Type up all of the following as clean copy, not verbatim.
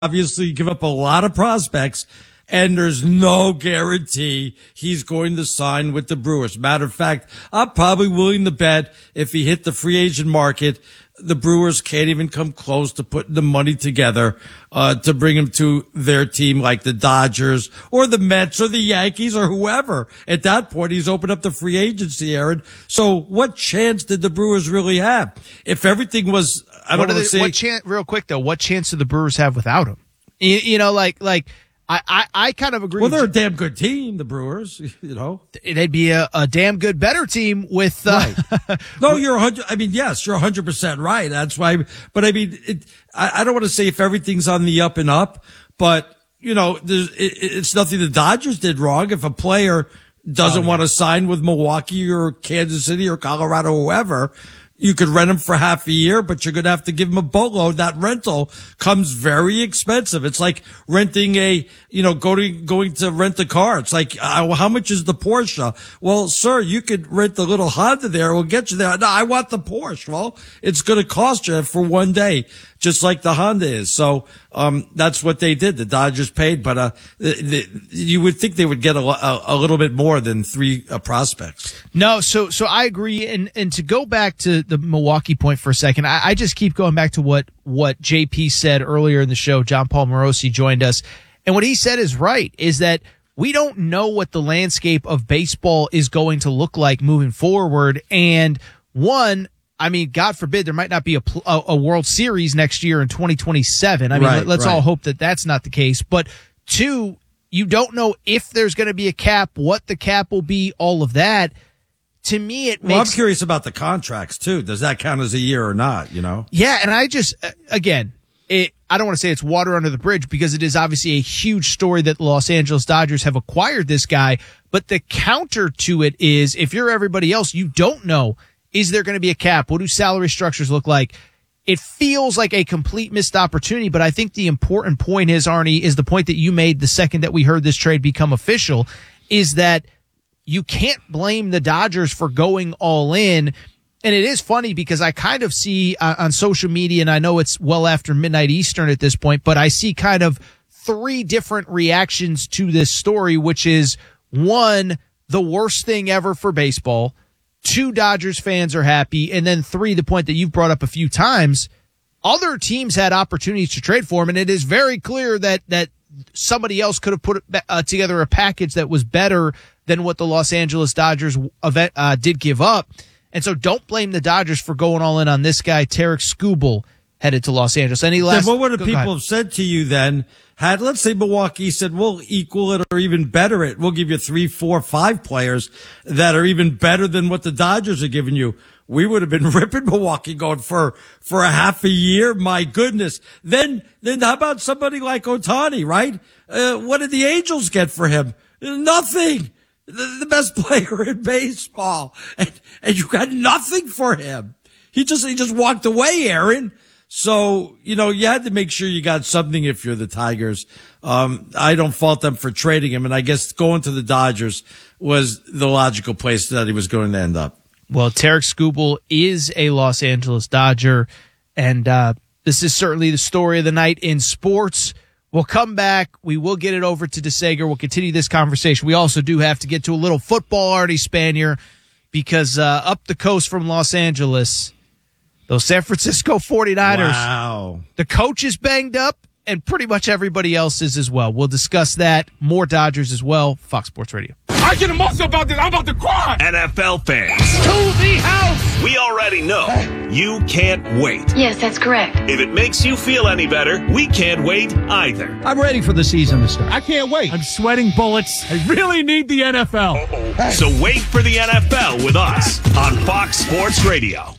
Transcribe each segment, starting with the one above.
obviously give up a lot of prospects, and there's no guarantee he's going to sign with the Brewers. Matter of fact, I'm probably willing to bet if he hit the free agent market, the Brewers can't even come close to putting the money together to bring him to their team, like the Dodgers or the Mets or the Yankees or whoever. At that point, he's opened up the free agency, Aaron. So what chance did the Brewers really have? If everything was, I don't want to say. Real quick, though, what chance do the Brewers have without him? You know, I kind of agree. Well, they're a damn good team, the Brewers. You know, they'd be a damn good, better team with. Right. No, you're 100. I mean, yes, you're 100% right. That's why. But I mean, I don't want to say if everything's on the up and up, but you know, it's nothing the Dodgers did wrong. If a player doesn't want to sign with Milwaukee or Kansas City or Colorado or whoever, you could rent him for half a year, but you're going to have to give him a boatload. That rental comes very expensive. It's like renting going to rent a car. It's like, how much is the Porsche? Well, sir, you could rent the little Honda there. We'll get you there. No, I want the Porsche. Well, it's going to cost you for one day, just like the Honda is. So, that's what they did. The Dodgers paid, but, you would think they would get a little bit more than three prospects. No, so I agree. And to go back to the Milwaukee point for a second, I just keep going back to what JP said earlier in the show. John Paul Morosi joined us. And what he said is right, is that we don't know what the landscape of baseball is going to look like moving forward. And one, I mean, God forbid there might not be a World Series next year in 2027. I mean, let's all hope that that's not the case. But two, you don't know if there's going to be a cap, what the cap will be, all of that. To me, it makes... Well, I'm curious about the contracts, too. Does that count as a year or not, you know? Yeah, and I just, again, I don't want to say it's water under the bridge because it is obviously a huge story that the Los Angeles Dodgers have acquired this guy. But the counter to it is, if you're everybody else, you don't know, is there going to be a cap? What do salary structures look like? It feels like a complete missed opportunity, but I think the important point is, Arnie, is the point that you made the second that we heard this trade become official, is that you can't blame the Dodgers for going all in. And it is funny because I kind of see on social media, and I know it's well after midnight Eastern at this point, but I see kind of three different reactions to this story, which is one, the worst thing ever for baseball. Two, Dodgers fans are happy. And then three, the point that you've brought up a few times, other teams had opportunities to trade for him. And it is very clear that somebody else could have put together a package that was better than what the Los Angeles Dodgers did give up. And so don't blame the Dodgers for going all in on this guy, Tarik Skubal, headed to Los Angeles. Any last? What would people have said to you then? Had, let's say, Milwaukee said, we'll equal it or even better it. We'll give you 3, 4, 5 players that are even better than what the Dodgers are giving you. We would have been ripping Milwaukee going for a half a year. My goodness. Then how about somebody like Ohtani, right? What did the Angels get for him? Nothing. The best player in baseball. And you got nothing for him. He just walked away, Aaron. So, you know, you had to make sure you got something if you're the Tigers. I don't fault them for trading him. And I guess going to the Dodgers was the logical place that he was going to end up. Well, Tarik Skubal is a Los Angeles Dodger. And, this is certainly the story of the night in sports. We'll come back. We will get it over to DeSager. We'll continue this conversation. We also do have to get to a little football, Artie Spanier, because up the coast from Los Angeles, those San Francisco 49ers, wow, the coach is banged up, and pretty much everybody else is as well. We'll discuss that. More Dodgers as well. Fox Sports Radio. I get emotional about this. I'm about to cry. NFL fans, to the house. We already know you can't wait. Yes, that's correct. If it makes you feel any better, we can't wait either. I'm ready for the season to start. I can't wait. I'm sweating bullets. I really need the NFL. So wait for the NFL with us on Fox Sports Radio.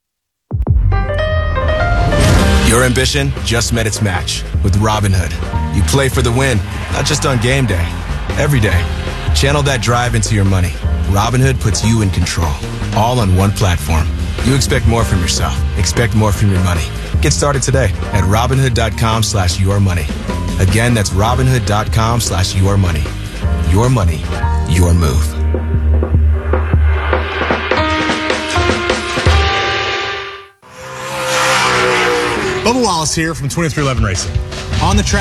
Your ambition just met its match with Robinhood. You play for the win, not just on game day, every day. Channel that drive into your money. Robinhood puts you in control, all on one platform. You expect more from yourself. Expect more from your money. Get started today at Robinhood.com/yourmoney. Again, that's Robinhood.com/yourmoney. Your money, your move. Bubba Wallace here from 2311 Racing. On the track.